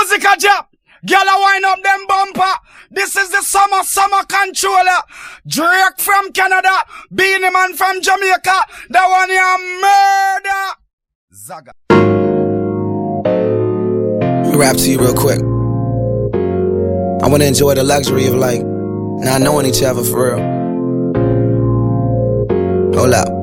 music a drop. Girl a wind up them bumper. This is the summer controller. Drake from Canada. Beanie Man from Jamaica. That one ya murder. Zaga. Let me rap to you real quick. I wanna enjoy the luxury of like not knowing each other for real. Hold up.